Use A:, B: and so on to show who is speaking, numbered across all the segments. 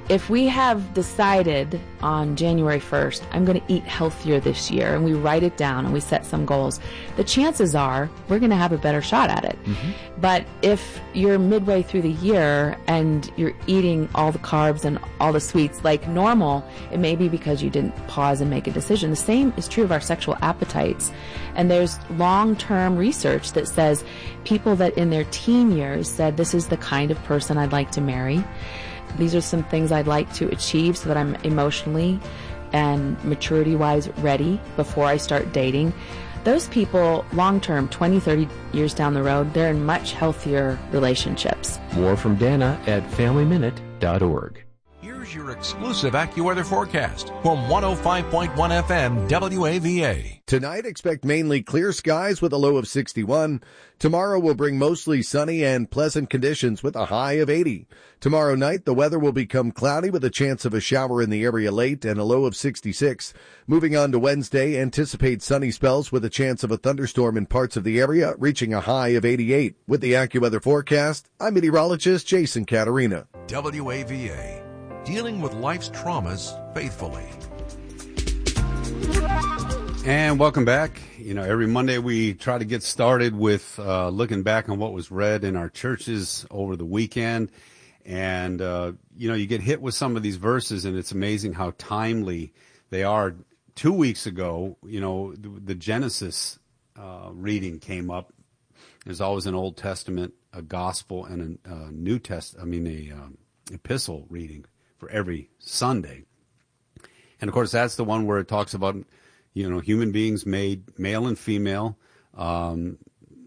A: If we have decided on January 1st, I'm going to eat healthier this year, and we write it down and we set some goals, the chances are we're going to have a better shot at it. Mm-hmm. But if you're midway through the year and you're eating all the carbs and all the sweets like normal, it may be because you didn't pause and make a decision. The same is true of our sexual appetites. And there's long-term research that says people that in their teen years said, this is the kind of person I'd like to marry. These are some things I'd like to achieve so that I'm emotionally and maturity-wise ready before I start dating. Those people, long-term, 20, 30 years down the road, they're in much healthier relationships.
B: More from Dana at FamilyMinute.org.
C: Here's your exclusive AccuWeather forecast from 105.1 FM WAVA.
D: Tonight, expect mainly clear skies with a low of 61. Tomorrow will bring mostly sunny and pleasant conditions with a high of 80. Tomorrow night, the weather will become cloudy with a chance of a shower in the area late and a low of 66. Moving on to Wednesday, anticipate sunny spells with a chance of a thunderstorm in parts of the area, reaching a high of 88. With the AccuWeather forecast, I'm meteorologist Jason Caterina.
C: WAVA. Dealing with life's traumas faithfully.
E: And welcome back. You know, every Monday we try to get started with looking back on what was read in our churches over the weekend. And, you know, you get hit with some of these verses, and it's amazing how timely they are. 2 weeks ago, you know, the Genesis reading came up. There's always an Old Testament, a gospel, and a epistle reading for every Sunday. And of course, that's the one where it talks about, you know, human beings made male and female, and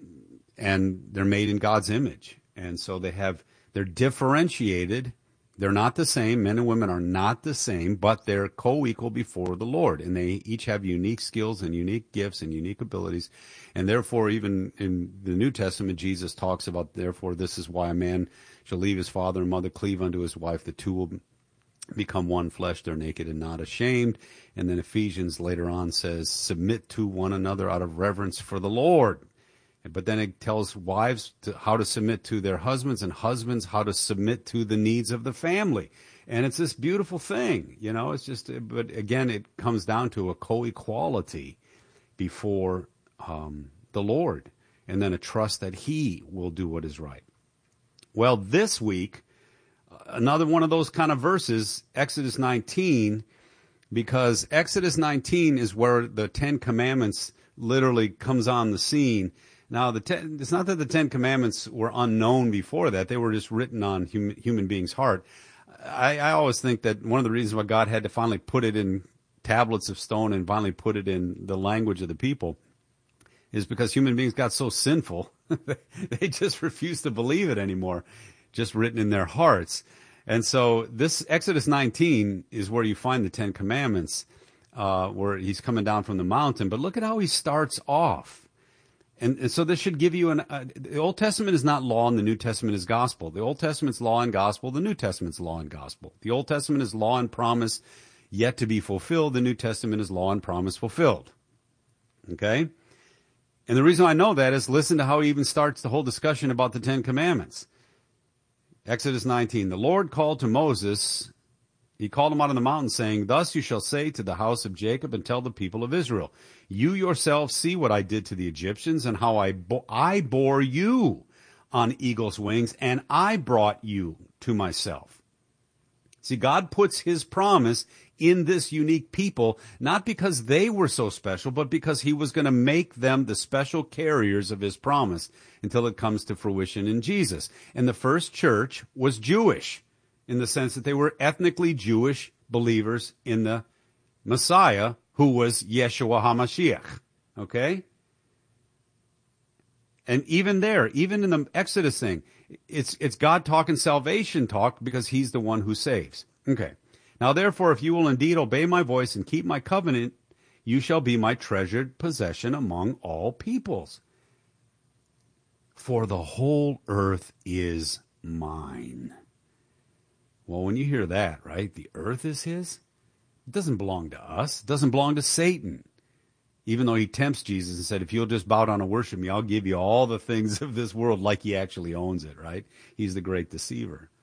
E: they're made in God's image. And so they're differentiated. They're not the same. Men and women are not the same, but they're co-equal before the Lord. And they each have unique skills and unique gifts and unique abilities. And therefore, even in the New Testament, Jesus talks about, therefore, this is why a man shall leave his father and mother, cleave unto his wife, the two will become one flesh, they're naked and not ashamed. And then Ephesians later on says, submit to one another out of reverence for the Lord. But then it tells wives how to submit to their husbands, and husbands how to submit to the needs of the family. And it's this beautiful thing, you know, it's just, but again, it comes down to a co-equality before the Lord, and then a trust that he will do what is right. Well, this week, another one of those kind of verses, Exodus 19, because Exodus 19 is where the Ten Commandments literally comes on the scene. Now, it's not that the Ten Commandments were unknown before that. They were just written on human beings' heart. I always think that one of the reasons why God had to finally put it in tablets of stone and finally put it in the language of the people is because human beings got so sinful, they just refused to believe it anymore, just written in their hearts. And so this Exodus 19 is where you find the Ten Commandments, where he's coming down from the mountain. But look at how he starts off. And so this should give you the Old Testament is not law and the New Testament is gospel. The Old Testament's law and gospel. The New Testament's law and gospel. The Old Testament is law and promise yet to be fulfilled. The New Testament is law and promise fulfilled. Okay? And the reason I know that is listen to how he even starts the whole discussion about the Ten Commandments. Exodus 19, the Lord called to Moses, he called him out of the mountain, saying, thus you shall say to the house of Jacob and tell the people of Israel, you yourselves see what I did to the Egyptians and how I bore you on eagle's wings, and I brought you to myself. See, God puts his promise in this unique people, not because they were so special, but because he was going to make them the special carriers of his promise until it comes to fruition in Jesus. And the first church was Jewish in the sense that they were ethnically Jewish believers in the Messiah, who was Yeshua HaMashiach. Okay? And even there, even in the Exodus thing, it's God talking salvation talk because he's the one who saves. Okay. Now, therefore, if you will indeed obey my voice and keep my covenant, you shall be my treasured possession among all peoples. For the whole earth is mine. Well, when you hear that, right, the earth is his, it doesn't belong to us. It doesn't belong to Satan. Even though he tempts Jesus and said, if you'll just bow down and worship me, I'll give you all the things of this world like he actually owns it, right? He's the great deceiver.